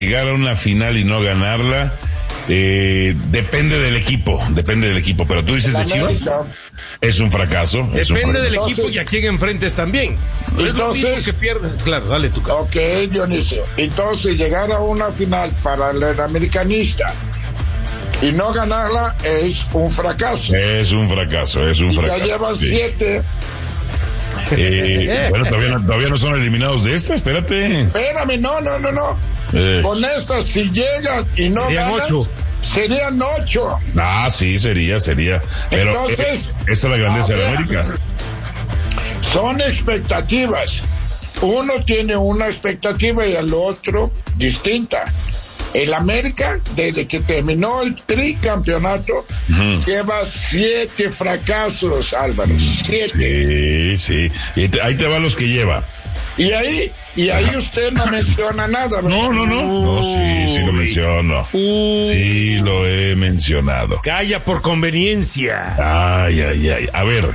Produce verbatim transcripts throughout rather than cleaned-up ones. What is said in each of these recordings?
llegar a una final y no ganarla, eh, depende del equipo, depende del equipo, pero tú dices de Chivas, es un fracaso. Depende es un fracaso. del equipo y a quién enfrentes también. No entonces, es lo que pierdes. Claro, dale tu caso. Ok, Dionisio. Entonces, llegar a una final para el americanista y no ganarla es un fracaso. Es un fracaso, es un y fracaso. Ya llevan sí. siete. Eh, bueno, todavía no, todavía no son eliminados de esta, espérate. Espérame, no, no, no, no. Eh. Con estas, si llegan y no Serían ganan, ocho. serían ocho. Ah, sí, sería, sería. Pero Entonces, eh, esa es la grandeza de América. Son expectativas. Uno tiene una expectativa y el otro distinta. El América, desde que terminó el tricampeonato, uh-huh. lleva siete fracasos, Álvaro. Siete. Sí, sí. Y te, ahí te van los que lleva. Y ahí, y ahí Ajá. usted no menciona nada, ¿verdad? No, no, no. No, sí, sí lo menciono. Uy. Sí lo he mencionado. Calla por conveniencia. Ay, ay, ay. A ver.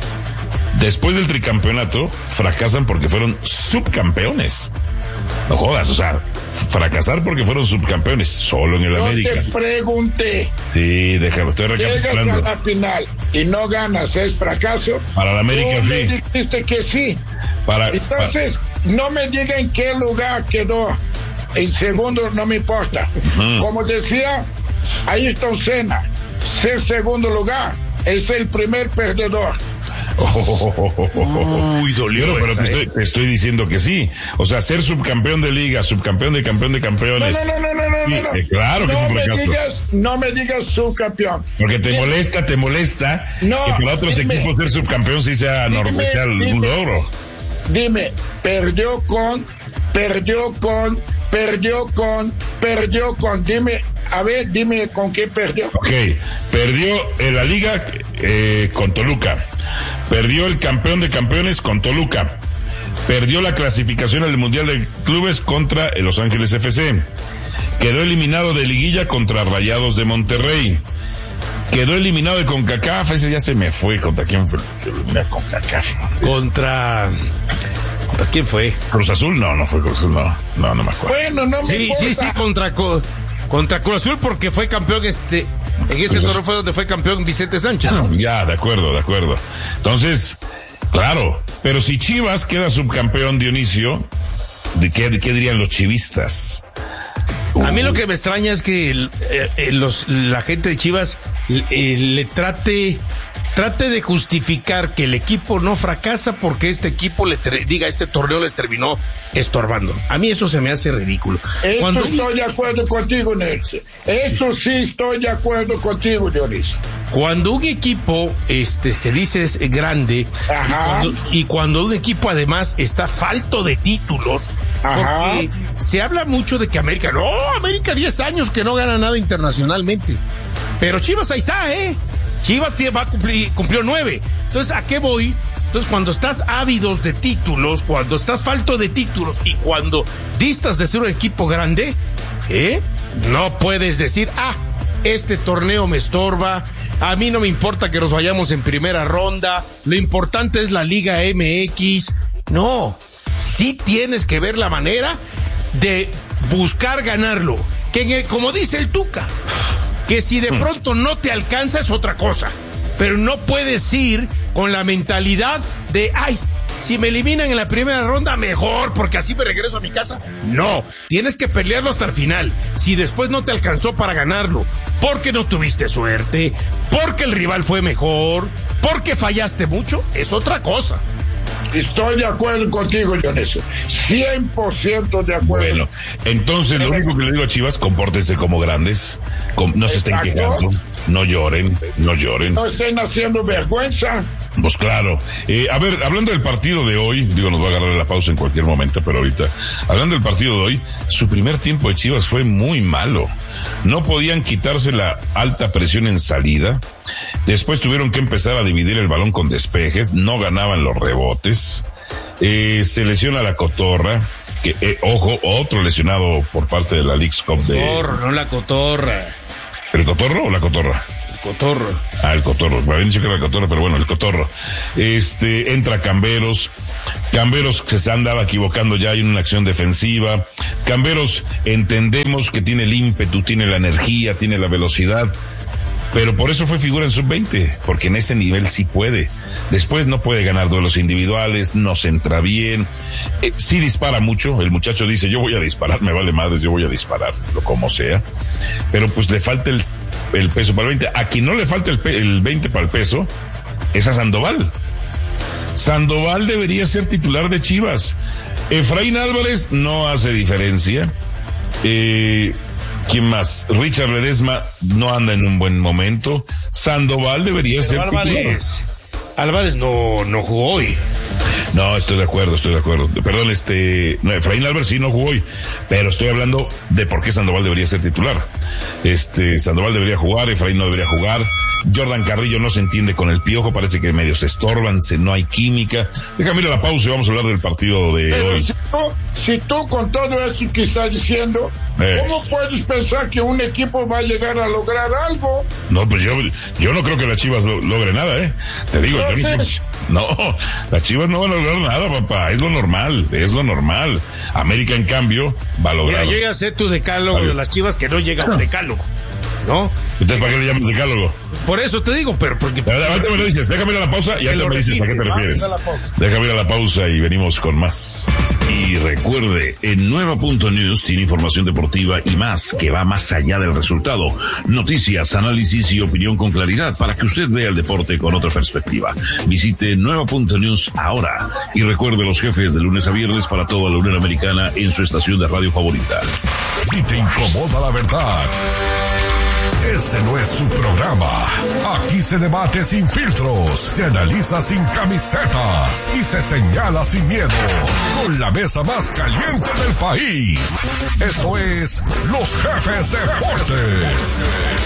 Después del tricampeonato, fracasan porque fueron subcampeones. No jodas, o sea, fracasar porque fueron subcampeones, solo en el Yo América. Yo te pregunté. Sí, déjame, estoy recapitulando. Llegas a la final y no ganas, ¿es fracaso? Para la América, Tú sí. me dijiste que sí. Para, Entonces, para... no me diga en qué lugar quedó. En segundo no me importa. Uh-huh. Como decía, ahí está Cena. Ser segundo lugar es el primer perdedor. Oh, oh, oh, oh. Uy, dolió. Pero, esa, pero te, eh. estoy, te estoy diciendo que sí. O sea, ser subcampeón de liga, subcampeón de campeón de campeones. No, no, no, no, no, sí, no, no. Eh, claro que no es un me fracaso. digas, no me digas subcampeón. Porque te dime, molesta, te molesta no, que para otros dime, equipos ser subcampeón sí sea normal, sea un logro. Dime, perdió con, perdió con, perdió con, perdió con, dime, a ver, dime con qué perdió. Ok, perdió en la liga eh, con Toluca, perdió el campeón de campeones con Toluca, perdió la clasificación al Mundial de Clubes contra el Los Ángeles F C, quedó eliminado de liguilla contra Rayados de Monterrey, quedó eliminado de CONCACAF, ese ya se me fue, ¿contra quién fue? CONCACAF. Contra... ¿Contra quién fue? Cruz Azul, no, no fue Cruz Azul, no, no, no me acuerdo. Bueno, no me sí, importa. Sí, sí, contra... Contra Cruz Azul porque fue campeón este, en ese torneo fue donde fue campeón Vicente Sánchez, ¿no? Ya, de acuerdo, de acuerdo. Entonces, claro, pero si Chivas queda subcampeón, Dionisio, ¿de qué, de qué dirían los chivistas? A mí lo que me extraña es que el, eh, los, la gente de Chivas eh, le trate... Trate de justificar que el equipo no fracasa porque este equipo le tre- diga este torneo les terminó estorbando. A mí eso se me hace ridículo. Esto Cuando... estoy de acuerdo contigo, Nelson. Esto sí estoy de acuerdo contigo, Dionisio. Cuando un equipo este se dice es grande Ajá. Y, cuando, y cuando un equipo además está falto de títulos, Ajá. porque se habla mucho de que América, no, América diez años que no gana nada internacionalmente. Pero Chivas ahí está, ¿eh? Chivas va a cumplir, cumplió nueve. Entonces, ¿a qué voy? Entonces, cuando estás ávidos de títulos, cuando estás falto de títulos y cuando distas de ser un equipo grande, ¿eh? No puedes decir, ah, este torneo me estorba, a mí no me importa que nos vayamos en primera ronda, lo importante es la Liga M X. No, sí tienes que ver la manera de buscar ganarlo. Que como dice el Tuca, que si de pronto no te alcanza es otra cosa, pero no puedes ir con la mentalidad de, ay, si me eliminan en la primera ronda, mejor, porque así me regreso a mi casa. No, tienes que pelearlo hasta el final. Si después no te alcanzó para ganarlo, porque no tuviste suerte, porque el rival fue mejor, porque fallaste mucho, es otra cosa. Estoy de acuerdo contigo, Dionisio. cien por ciento de acuerdo. Bueno, entonces lo único que le digo a Chivas, compórtense como grandes, com- no se estén quejando, no lloren, no lloren. No estén haciendo vergüenza. Pues claro. Eh, a ver, hablando del partido de hoy, digo, nos va a agarrar la pausa en cualquier momento, pero ahorita, hablando del partido de hoy, su primer tiempo de Chivas fue muy malo. No podían quitarse la alta presión en salida. Después tuvieron que empezar a dividir el balón con despejes, no ganaban los rebotes. Eh, se lesiona la Cotorra, que, eh, ojo, otro lesionado por parte de la Leagues Cup de... Cotorro, no la Cotorra. ¿El Cotorro o la Cotorra? Cotorro. Ah, el Cotorro. Me habían dicho que era el Cotorro, pero bueno, el Cotorro. Este, entra Camberos. Camberos que se andaba equivocando ya en una acción defensiva. Camberos, entendemos que tiene el ímpetu, tiene la energía, tiene la velocidad. Pero por eso fue figura en sub veinte, porque en ese nivel sí puede. Después no puede ganar duelos individuales, no se entra bien. Eh, sí dispara mucho, el muchacho dice, yo voy a disparar, me vale madres, yo voy a disparar, lo como sea. Pero pues le falta el, el peso para el veinte. A quien no le falta el, el veinte para el peso, es a Sandoval. Sandoval debería ser titular de Chivas. Efraín Álvarez no hace diferencia. Eh... ¿Quién más? Richard Ledesma no anda en un buen momento. Sandoval debería Pero ser Álvarez, titular. Álvarez no, no jugó hoy. No, estoy de acuerdo, estoy de acuerdo. Perdón, este, no, Efraín Álvarez sí no jugó hoy, pero estoy hablando de por qué Sandoval debería ser titular. Este, Sandoval debería jugar, Efraín no debería jugar. Jordan Carrillo no se entiende con el Piojo, parece que medio se estorban, se, no hay química. Déjame ir a la pausa y vamos a hablar del partido de Pero hoy. Si tú, si tú con todo esto que estás diciendo, Eh. ¿cómo puedes pensar que un equipo va a llegar a lograr algo? No, pues yo, yo no creo que las Chivas lo, logre nada, ¿eh? Te digo, yo no, Entonces, no, las Chivas no van a lograr nada, papá, es lo normal, es lo normal. América, en cambio, va a lograr. Mira, llega a ser tu decálogo de las Chivas que no llega a un decálogo, ¿no? Entonces, ¿para qué le llamas decálogo? Por eso te digo, pero porque... Pero ahorita me lo dices, déjame ir a la pausa y ahorita me dices a qué te refieres. Déjame ir a la pausa y venimos con más. Y recuerde, en Nueva Punto News tiene información deportiva y más que va más allá del resultado. Noticias, análisis y opinión con claridad para que usted vea el deporte con otra perspectiva. Visite Nueva Punto News ahora y recuerde los jefes de lunes a viernes para toda la Unión Americana en su estación de radio favorita. Si te incomoda la verdad, este no es tu programa. Aquí se debate sin filtros, se analiza sin camisetas y se señala sin miedo. Con la mesa más caliente del país. Esto es Los Jefes Deportes.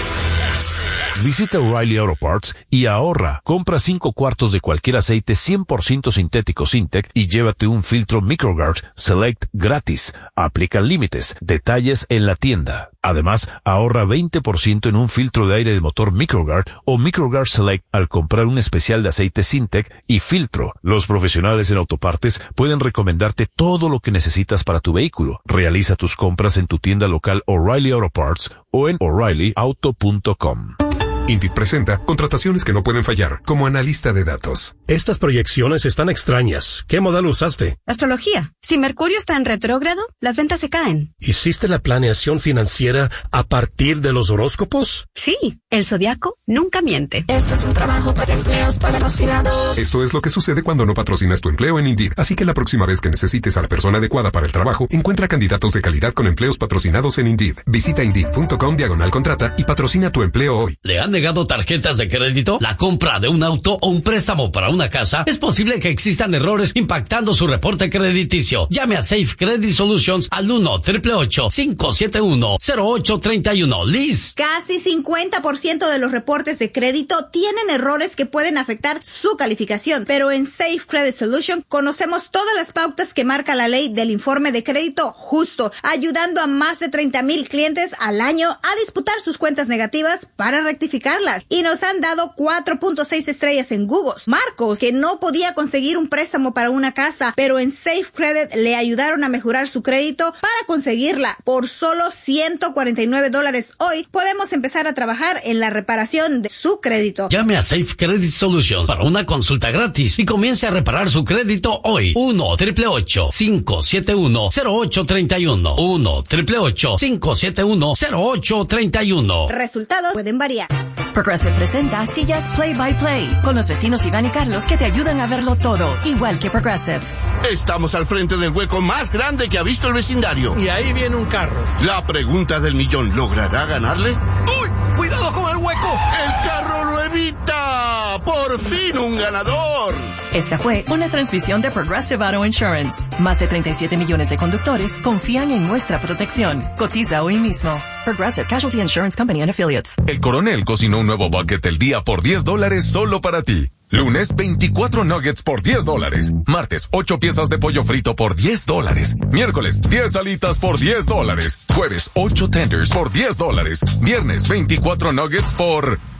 Visita O'Reilly Auto Parts y ahorra. Compra cinco cuartos de cualquier aceite cien por ciento sintético Sintec y llévate un filtro Microguard Select gratis. Aplican límites. Detalles en la tienda. Además, ahorra veinte por ciento en un filtro de aire de motor Microguard o Microguard Select al comprar un especial de aceite Sintec y filtro. Los profesionales en autopartes pueden recomendarte todo lo que necesitas para tu vehículo. Realiza tus compras en tu tienda local O'Reilly Auto Parts o en O'Reilly Auto punto com. Indeed presenta contrataciones que no pueden fallar, como analista de datos. Estas proyecciones están extrañas. ¿Qué modelo usaste? Astrología. Si Mercurio está en retrógrado, las ventas se caen. ¿Hiciste la planeación financiera a partir de los horóscopos? Sí, el zodiaco nunca miente. Esto es un trabajo para empleos patrocinados. Esto es lo que sucede cuando no patrocinas tu empleo en Indeed. Así que la próxima vez que necesites a la persona adecuada para el trabajo, encuentra candidatos de calidad con empleos patrocinados en Indeed. Visita Indeed punto com diagonal contrata y patrocina tu empleo hoy. ¿Le han negado tarjetas de crédito, la compra de un auto o un préstamo para una casa? Es posible que existan errores impactando su reporte crediticio. Llame a Safe Credit Solutions al uno, ocho ocho ocho, cinco siete uno, cero ocho tres uno. Liz. Casi cincuenta por ciento de los reportes de crédito tienen errores que pueden afectar su calificación, pero en Safe Credit Solutions conocemos todas las pautas que marca la ley del informe de crédito justo, ayudando a más de treinta mil clientes al año a disputar sus cuentas negativas para rectificarlas. Y nos han dado cuatro punto seis estrellas en Google. Marcos, que no podía conseguir un préstamo para una casa, pero en Safe Credit le ayudaron a mejorar su crédito para conseguirla. Por solo ciento cuarenta y nueve dólares hoy, podemos empezar a trabajar en la reparación de su crédito. Llame a Safe Credit Solutions para una consulta gratis y comience a reparar su crédito hoy. uno, ocho ocho ocho, cinco siete uno, cero ocho tres uno. uno, ocho ocho ocho, cinco siete uno, cero ocho tres uno. Resultados pueden variar. Progressive presenta Sillas Play by Play con los vecinos Iván y Carlos que te ayudan a verlo todo, igual que Progressive. Estamos al frente del hueco más grande que ha visto el vecindario. Y ahí viene un carro. La pregunta del millón, ¿logrará ganarle? ¡Uy! ¡Cuidado con el hueco! ¡El carro lo evita! ¡Por fin un ganador! Esta fue una transmisión de Progressive Auto Insurance. Más de treinta y siete millones de conductores confían en nuestra protección. Cotiza hoy mismo. Progressive Casualty Insurance Company and Affiliates. El Coronel cocinó un nuevo bucket del día por diez dólares solo para ti. Lunes, veinticuatro nuggets por diez dólares. Martes, ocho piezas de pollo frito por diez dólares. Miércoles, diez alitas por diez dólares. Jueves, ocho tenders por diez dólares. Viernes, veinticuatro nuggets por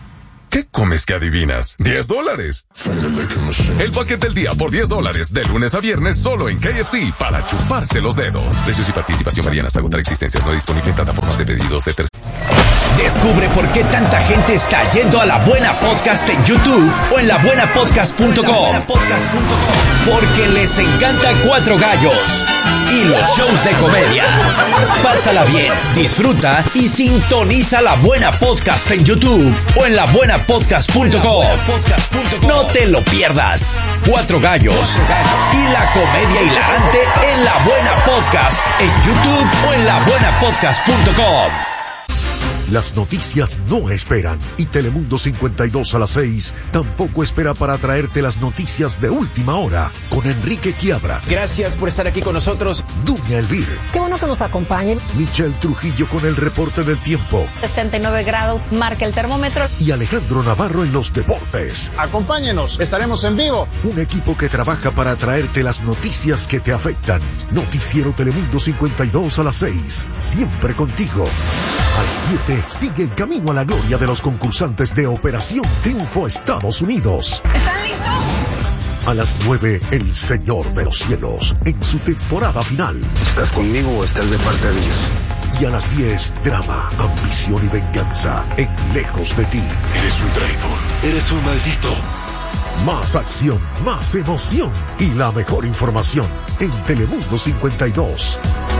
¿Qué comes que adivinas? ¡diez dólares! El paquete del día por diez dólares, de lunes a viernes, solo en K F C, para chuparse los dedos. Precios y participación varían hasta agotar existencias. No disponible en plataformas de pedidos de terceros. Descubre por qué tanta gente está yendo a La Buena Podcast en YouTube o en la buena podcast punto com. Porque les encanta Cuatro Gallos y los shows de comedia. Pásala bien, disfruta y sintoniza La Buena Podcast en YouTube o en la buena podcast punto com. No te lo pierdas. Cuatro Gallos y la comedia hilarante en La Buena Podcast en YouTube o en la buena podcast punto com. Las noticias no esperan y Telemundo cincuenta y dos a las seis tampoco espera para traerte las noticias de última hora con Enrique Quiabra. Gracias por estar aquí con nosotros. Dunia Elvir. Qué bueno que nos acompañen. Michelle Trujillo con el reporte del tiempo. sesenta y nueve grados marca el termómetro. Y Alejandro Navarro en los deportes. Acompáñenos, estaremos en vivo. Un equipo que trabaja para traerte las noticias que te afectan. Noticiero Telemundo cincuenta y dos a las seis. Siempre contigo. A las siete sigue el camino a la gloria de los concursantes de Operación Triunfo Estados Unidos. ¿Están listos? A las nueve, El Señor de los Cielos, en su temporada final. ¿Estás conmigo o estás de parte de ellos? Y a las diez, drama, ambición y venganza, en Lejos de ti. Eres un traidor, eres un maldito. Más acción, más emoción y la mejor información en Telemundo cincuenta y dos.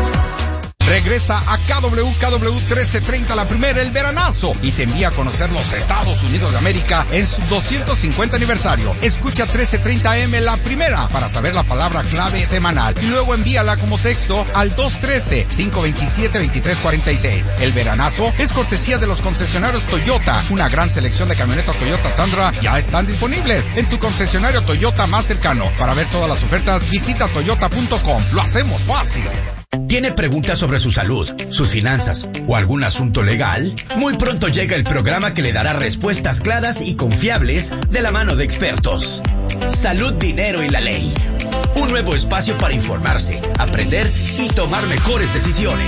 Regresa a K W K W trece treinta la primera, el veranazo, y te envía a conocer los Estados Unidos de América en su doscientos cincuenta aniversario. Escucha trece treinta A M la primera para saber la palabra clave semanal y luego envíala como texto al dos uno tres, cinco dos siete, dos tres cuatro seis. El veranazo es cortesía de los concesionarios Toyota. Una gran selección de camionetas Toyota Tundra ya están disponibles en tu concesionario Toyota más cercano. Para ver todas las ofertas, visita toyota punto com. Lo hacemos fácil. ¿Tiene preguntas sobre su salud, sus finanzas o algún asunto legal? Muy pronto llega el programa que le dará respuestas claras y confiables de la mano de expertos. Salud, dinero y la ley. Un nuevo espacio para informarse, aprender y tomar mejores decisiones.